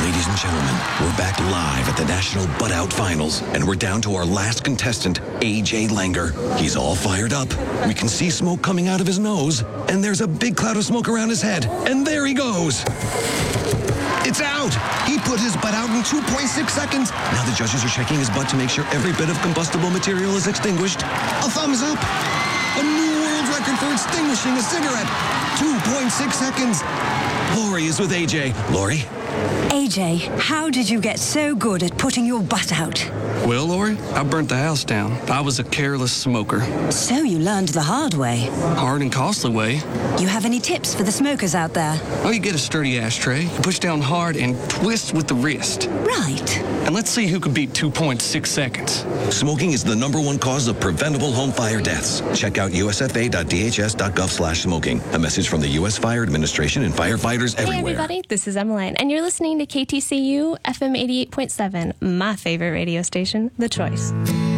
Ladies and gentlemen, we're back live at the National Butt Out Finals, and we're down to our last contestant, AJ Langer. He's all fired up. We can see smoke coming out of his nose, and there's a big cloud of smoke around his head. And there he goes. It's out! He put his butt out in 2.6 seconds. Now the judges are checking his butt to make sure every bit of combustible material is extinguished. A thumbs up! A new world record for extinguishing a cigarette. 2.6 seconds. Lori is with AJ. Lori? AJ, how did you get so good at putting your butt out? Well, Lori, I burnt the house down. I was a careless smoker. So you learned the hard way. Hard and costly way. You have any tips for the smokers out there? Oh, you get a sturdy ashtray, you push down hard and twist with the wrist. Right. And let's see who can beat 2.6 seconds. Smoking is the #1 cause of preventable home fire deaths. Check out usfa.dhs.gov/smoking. A message from the U.S. Fire Administration and firefighters everywhere. Hey everybody, this is Emmeline, and you're listening to KTCU FM 88.7, my favorite radio station, The Choice.